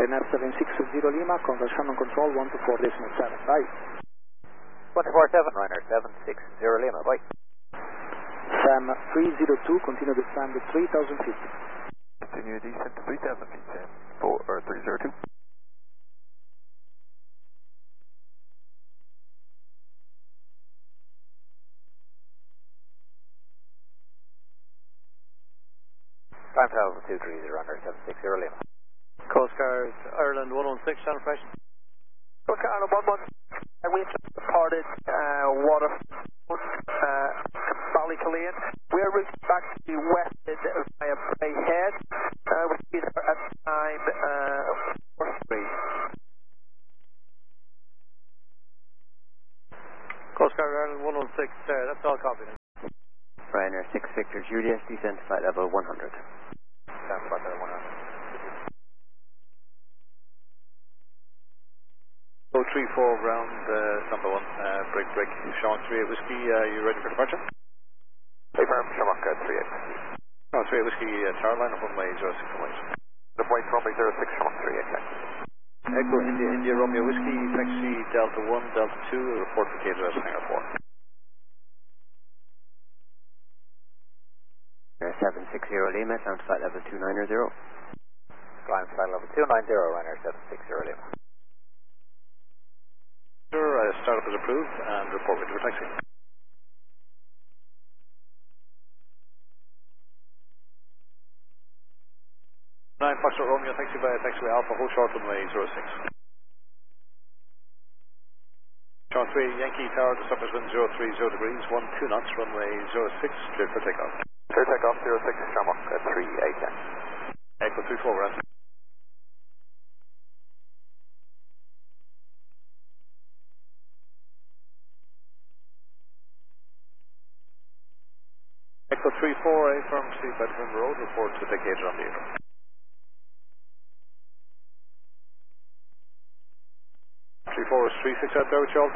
Ryanair 760 Lima, contact Shannon Control 124.7. Bye. 247, Ryanair 760 Lima, bye. SAM 302, continue descend at 3000 feet. Continue descent to 3000 feet, 302. Climb to level 230, Ryanair 760 Lima. Coast Guard Ireland 116, channel correction. Coast Guard Ireland 116, we just reported water Ballycullean. We are routing back to the west via Bray Head. We'll be there at time 43. Coast Guard Ireland 116, that's all copy. Ryanair 6 Victor Julius, descent to flight level 100. Descent to flight level 100. 034 ground, number 1, break, Sean 38 Whiskey, you ready for departure? Confirm, Shamrock 38. No, 38 Whiskey, tower line of runway 06 information. The flight runway 06, Shamrock 38, thanks. Echo India Romeo Whiskey, taxi Delta 1, Delta 2, report to KWS Hangar 4. Ryanair 760 Lima, sound flight level 290. Climb flight level 290, Ryanair 760 Lima. Startup is approved and report ready for taxi. 9 Foxtrot Romeo, taxi via taxiway Alpha, hold short runway 06. Sean 3 Yankee Tower, the surface wind 030 degrees, 12 knots, runway 06, cleared for takeoff. Clear takeoff 06, Shamrock 38. Echo 34, ground. Echo 34, A firm, proceed by Devon Road, report to Decatur on the air. Three 4 is 36 out there with you also.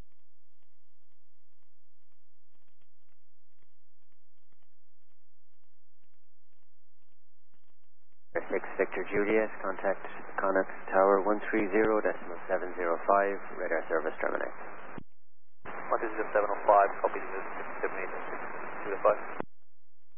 6 Victor Julius, contact Connacht Tower 130.705, radar service terminates. 12705, copy to 78 205.